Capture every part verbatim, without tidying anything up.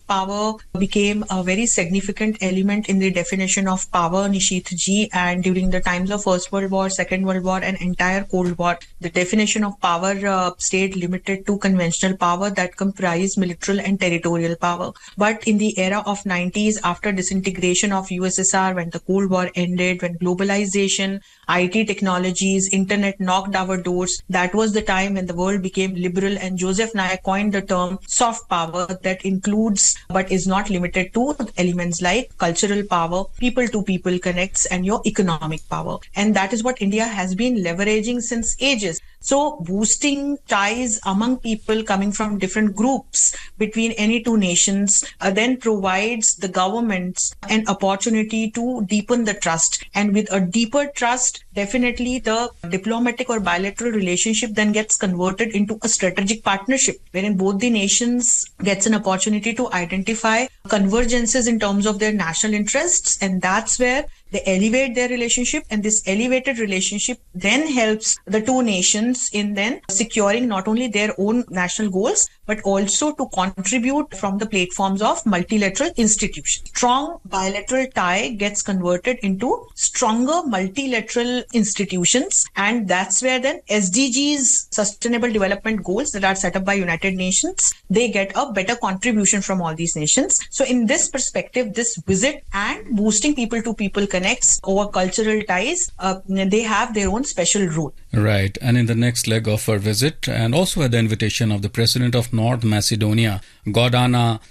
power became a very significant element in the definition of power, Nishith ji. And during the times of First World War, Second World War, and entire Cold War, the definition of power uh, stayed limited to conventional power that comprised military and territorial power. But in the era of nineties, after disintegration of U S S R, when the Cold War ended, when globalization, I T technologies, internet knocked our doors, that was the time when the world became liberal, and Joseph Nye coined the term soft power that includes but is not limited to elements like cultural power, people to people connects, and your economic power. And that is what India has been leveraging since ages. So boosting ties among people coming from different groups between any two nations uh, then provides the governments an opportunity to deepen the trust. And with a deeper trust, definitely the diplomatic or bilateral relationship then gets converted into a strategic partnership, wherein both the nations gets an opportunity to identify convergences in terms of their national interests. And that's where they elevate their relationship, and this elevated relationship then helps the two nations in then securing not only their own national goals, but also to contribute from the platforms of multilateral institutions. Strong bilateral tie gets converted into stronger multilateral institutions, and that's where then S D Gs, Sustainable Development Goals that are set up by United Nations, they get a better contribution from all these nations. So in this perspective, this visit and boosting people-to-people connects over cultural ties, uh, they have their own special role. Right. And in the next leg of our visit, and also at the invitation of the President of North Macedonia, Gordana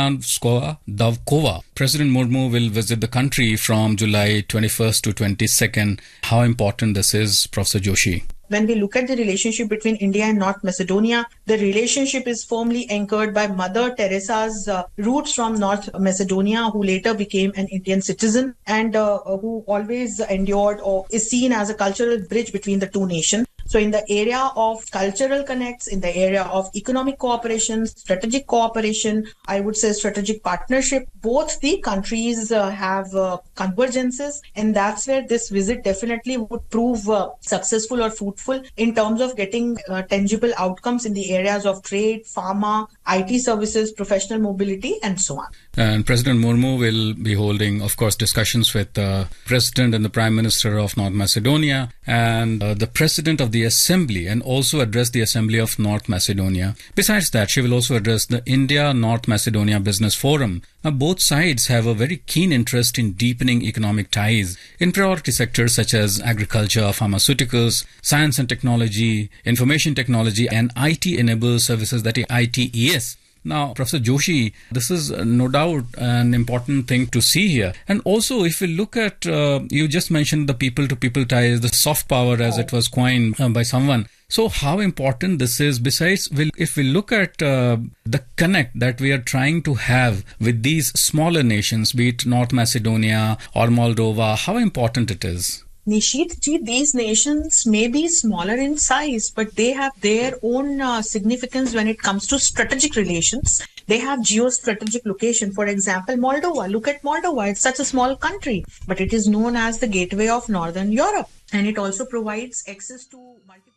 Sildanskova-Davkova, President Murmu will visit the country from July twenty-first to twenty-second. How important this is, Professor Joshi? When we look at the relationship between India and North Macedonia, the relationship is firmly anchored by Mother Teresa's uh, roots from North Macedonia, who later became an Indian citizen and uh, who always endured or is seen as a cultural bridge between the two nations. So in the area of cultural connects, in the area of economic cooperation, strategic cooperation, I would say strategic partnership, both the countries uh, have uh, convergences, and that's where this visit definitely would prove uh, successful or fruitful in terms of getting uh, tangible outcomes in the areas of trade, pharma, I T services, professional mobility, and so on. And President Murmu will be holding, of course, discussions with the President and the Prime Minister of North Macedonia and uh, the President of the Assembly, and also address the Assembly of North Macedonia. Besides that, she will also address the India-North Macedonia Business Forum. Now, both sides have a very keen interest in deepening economic ties in priority sectors such as agriculture, pharmaceuticals, science and technology, information technology, and I T-enabled services, that is I T E S. Now, Professor Joshi, this is uh, no doubt an important thing to see here. And also, if we look at, uh, you just mentioned the people-to-people ties, the soft power as it was coined uh, by someone. So how important this is, besides, we'll, if we look at uh, the connect that we are trying to have with these smaller nations, be it North Macedonia or Moldova, how important it is? Nishith ji, these nations may be smaller in size, but they have their own uh, significance when it comes to strategic relations. They have geostrategic location. For example, Moldova. Look at Moldova. It's such a small country, but it is known as the gateway of Northern Europe. And it also provides access to multiple